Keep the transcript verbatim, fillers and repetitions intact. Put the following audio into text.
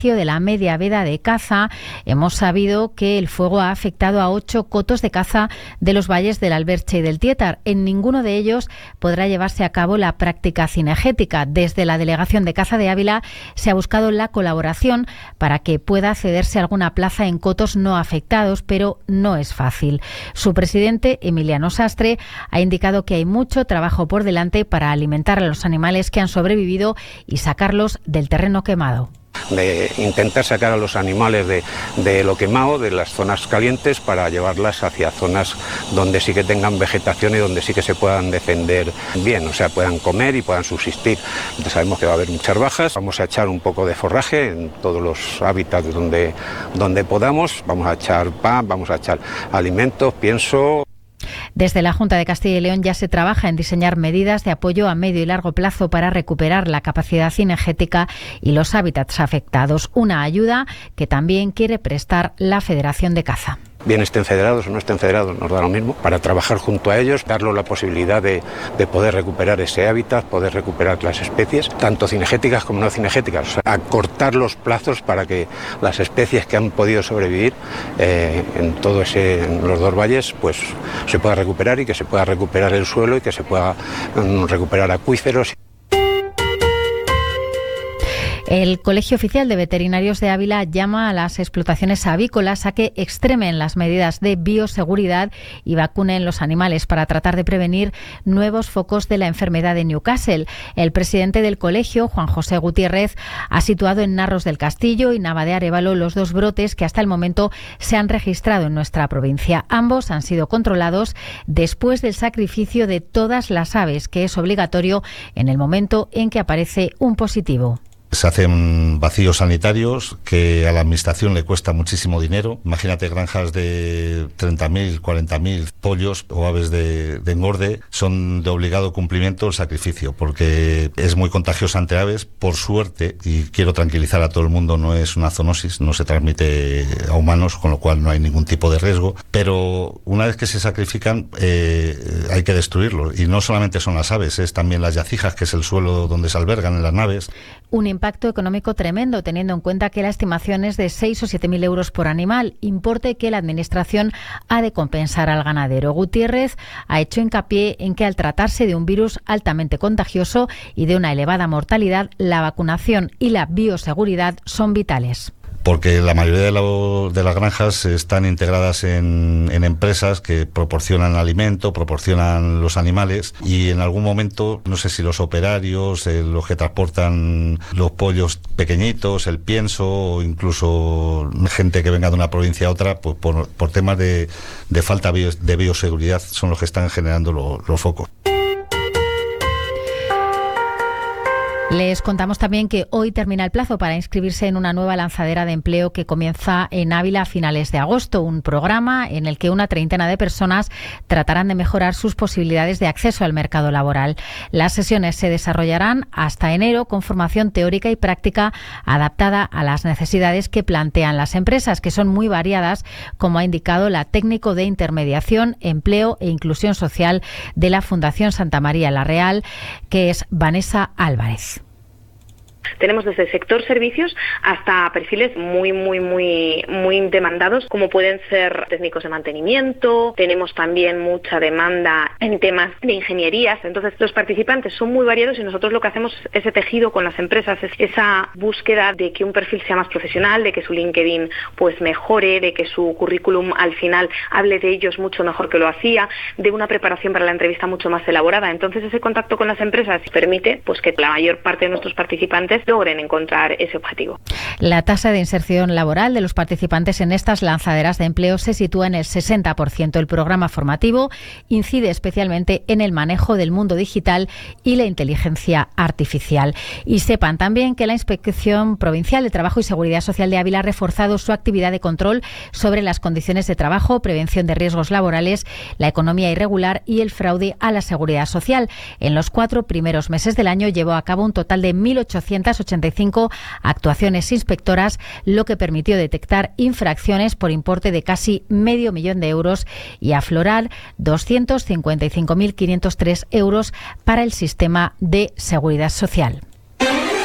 de la media veda de caza, hemos sabido que el fuego ha afectado a ocho cotos de caza de los valles del Alberche y del Tietar. En ninguno de ellos podrá llevarse a cabo la práctica cinegética. Desde la Delegación de Caza de Ávila se ha buscado la colaboración para que pueda cederse alguna plaza en cotos no afectados, pero no es fácil. Su presidente, Emiliano Sastre, ha indicado que hay mucho trabajo por delante para alimentar a los animales que han sobrevivido y sacarlos del terreno quemado. De intentar sacar a los animales de, de lo quemado, de las zonas calientes, para llevarlas hacia zonas donde sí que tengan vegetación y donde sí que se puedan defender bien, o sea, puedan comer y puedan subsistir. Entonces, sabemos que va a haber muchas bajas, vamos a echar un poco de forraje en todos los hábitats donde, donde podamos, vamos a echar pan, vamos a echar alimentos, pienso. Desde la Junta de Castilla y León ya se trabaja en diseñar medidas de apoyo a medio y largo plazo para recuperar la capacidad cinegética y los hábitats afectados. Una ayuda que también quiere prestar la Federación de Caza. Bien estén federados o no estén federados, nos da lo mismo, para trabajar junto a ellos, darles la posibilidad de, de poder recuperar ese hábitat, poder recuperar las especies, tanto cinegéticas como no cinegéticas, o sea, acortar los plazos para que las especies que han podido sobrevivir eh, en todo ese, en los dos valles, pues se pueda recuperar y que se pueda recuperar el suelo y que se pueda um, recuperar acuíferos. El Colegio Oficial de Veterinarios de Ávila llama a las explotaciones avícolas a que extremen las medidas de bioseguridad y vacunen los animales para tratar de prevenir nuevos focos de la enfermedad de Newcastle. El presidente del colegio, Juan José Gutiérrez, ha situado en Narros del Castillo y Nava de Arévalo los dos brotes que hasta el momento se han registrado en nuestra provincia. Ambos han sido controlados después del sacrificio de todas las aves, que es obligatorio en el momento en que aparece un positivo. Se hacen vacíos sanitarios que a la administración le cuesta muchísimo dinero. Imagínate granjas de treinta mil, cuarenta mil pollos o aves de, de engorde. Son de obligado cumplimiento el sacrificio porque es muy contagioso entre aves. Por suerte, y quiero tranquilizar a todo el mundo, no es una zoonosis, no se transmite a humanos, con lo cual no hay ningún tipo de riesgo. Pero una vez que se sacrifican eh, hay que destruirlos. Y no solamente son las aves, es también las yacijas, que es el suelo donde se albergan en las naves. Un impacto económico tremendo, teniendo en cuenta que la estimación es de seis o siete mil euros por animal, importe que la Administración ha de compensar al ganadero. Gutiérrez ha hecho hincapié en que al tratarse de un virus altamente contagioso y de una elevada mortalidad, la vacunación y la bioseguridad son vitales. Porque la mayoría de, lo, de las granjas están integradas en, en empresas que proporcionan alimento, proporcionan los animales, y en algún momento, no sé si los operarios, eh, los que transportan los pollos pequeñitos, el pienso, o incluso gente que venga de una provincia a otra, pues por, por temas de, de falta bio, de bioseguridad, son los que están generando lo, los focos. Les contamos también que hoy termina el plazo para inscribirse en una nueva lanzadera de empleo que comienza en Ávila a finales de agosto, un programa en el que una treintena de personas tratarán de mejorar sus posibilidades de acceso al mercado laboral. Las sesiones se desarrollarán hasta enero con formación teórica y práctica adaptada a las necesidades que plantean las empresas, que son muy variadas, como ha indicado la técnico de intermediación, empleo e inclusión social de la Fundación Santa María la Real, que es Vanessa Álvarez. Tenemos desde el sector servicios hasta perfiles muy, muy, muy, muy demandados, como pueden ser técnicos de mantenimiento. Tenemos también mucha demanda en temas de ingenierías. Entonces, los participantes son muy variados y nosotros lo que hacemos, ese tejido con las empresas, es esa búsqueda de que un perfil sea más profesional, de que su LinkedIn pues mejore, de que su currículum al final hable de ellos mucho mejor que lo hacía, de una preparación para la entrevista mucho más elaborada. Entonces, ese contacto con las empresas permite pues que la mayor parte de nuestros participantes logren encontrar ese objetivo. La tasa de inserción laboral de los participantes en estas lanzaderas de empleo se sitúa en el sesenta por ciento. El programa formativo incide especialmente en el manejo del mundo digital y la inteligencia artificial. Y sepan también que la Inspección Provincial de Trabajo y Seguridad Social de Ávila ha reforzado su actividad de control sobre las condiciones de trabajo, prevención de riesgos laborales, la economía irregular y el fraude a la seguridad social. En los cuatro primeros meses del año llevó a cabo un total de mil ochocientas ochenta y cinco actuaciones inspectoras, lo que permitió detectar infracciones por importe de casi medio millón de euros y aflorar doscientos cincuenta y cinco mil quinientos tres euros para el sistema de seguridad social.